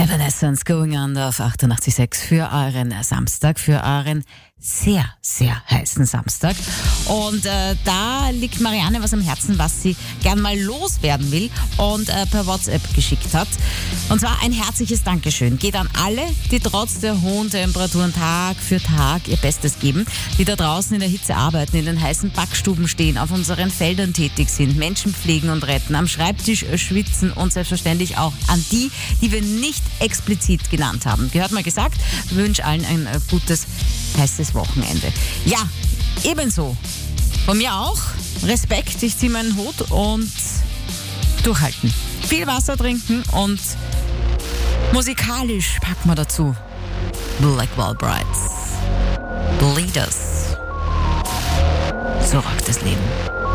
Evanescence Going Under auf 88.6 für euren Samstag, für euren sehr, sehr heißen Samstag. Und da liegt Marianne was am Herzen, was sie gern mal loswerden will und per WhatsApp geschickt hat. Und zwar ein herzliches Dankeschön geht an alle, die trotz der hohen Temperaturen Tag für Tag ihr Bestes geben, die da draußen in der Hitze arbeiten, in den heißen Backstuben stehen, auf unseren Feldern tätig sind, Menschen pflegen und retten, am Schreibtisch schwitzen und selbstverständlich auch an die, die wir nicht explizit genannt haben. Gehört mal gesagt, ich wünsche allen ein gutes, heißes Wochenende. Ja, ebenso. Von mir auch. Respekt, ich ziehe meinen Hut und durchhalten. Viel Wasser trinken und musikalisch packen wir dazu Blackwell Brides. Leaders. So rockt das Leben.